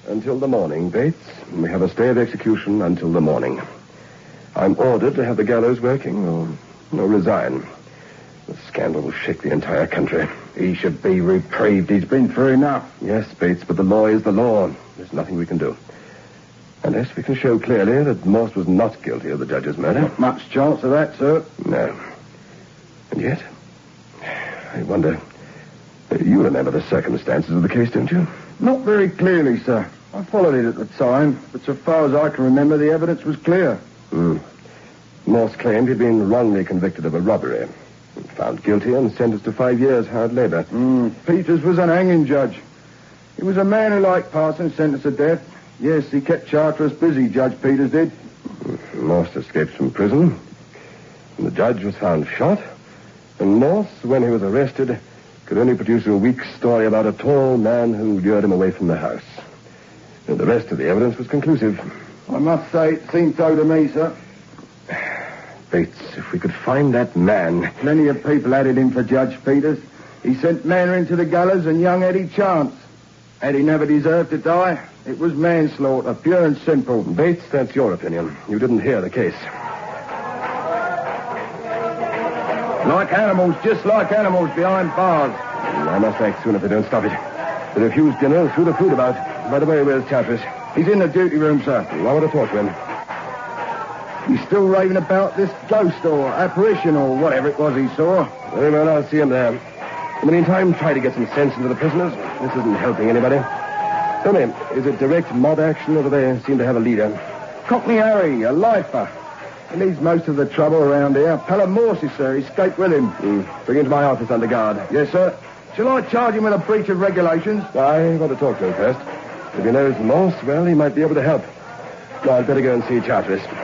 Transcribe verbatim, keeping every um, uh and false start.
Until the morning, Bates. We have a stay of execution until the morning. I'm ordered to have the gallows working or, or resign. The scandal will shake the entire country. He should be reprieved. He's been through enough. Yes, Bates, but the law is the law. There's nothing we can do. Unless we can show clearly that Morse was not guilty of the judge's murder. Not much chance of that, sir. No. And yet, I wonder... You remember the circumstances of the case, don't you? Not very clearly, sir. I followed it at the time, but so far as I can remember, the evidence was clear. Hmm. Morse claimed he'd been wrongly convicted of a robbery. Found guilty and sentenced to five years hard labor. Mm. Peters was an hanging judge. He was a man who liked Parsons sentenced to death. Yes, he kept Charteris busy, Judge Peters did. Morse escaped from prison. And the judge was found shot. And Morse, when he was arrested, could only produce a weak story about a tall man who lured him away from the house. And the rest of the evidence was conclusive. I must say it seemed so to me, sir. Bates, if we could find that man... Plenty of people had it in for Judge Peters. He sent Manor into the gallows and young Eddie Chance. Had he never deserved to die, it was manslaughter, pure and simple. Bates, that's your opinion. You didn't hear the case. Like animals, just like animals behind bars. I must act soon if they don't stop it. They refused dinner, threw the food about. By the way, where's Charteris? He's in the duty room, sir. I want to talk to him. He's still raving about this ghost or apparition or whatever it was he saw. Very well, I'll see him there. In the meantime, try to get some sense into the prisoners. This isn't helping anybody. Tell me, is it direct mob action or do they seem to have a leader? Cockney Harry, a lifer. He leads most of the trouble around here. Pelham Morse, sir. Escaped with him. Mm. Bring him to my office under guard. Yes, sir. Shall I charge him with a breach of regulations? I want to talk to him first. If he knows Morse, well, he might be able to help. No, I'd better go and see Charteris.